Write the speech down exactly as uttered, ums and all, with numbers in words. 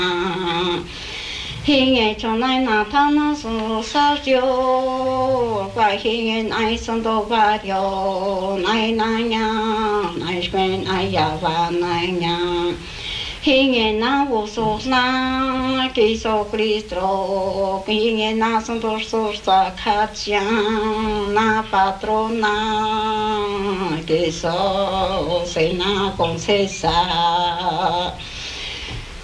hình ngày trong này là thằng nó số sao chiều và hình ngày này xong đồ và điều này này nha này quen này già và này nha hình ngày nào vô số na kỳ số Cristo hình ngày nào xong đồ số sa khát chăng na patrona kỳ số se na con se sa